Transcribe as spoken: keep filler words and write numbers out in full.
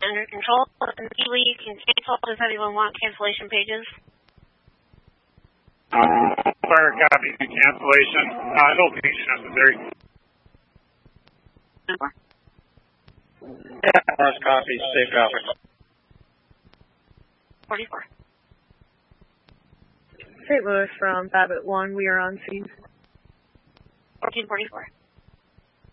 under control. And legally, you can cancel. Does anyone want cancellation pages? Um, fire copy and cancellation. Uh, I don't think it's necessary. Yeah, first copy, safe copy. forty-four. Saint Louis from Babbitt one, we are on scene. fourteen forty-four.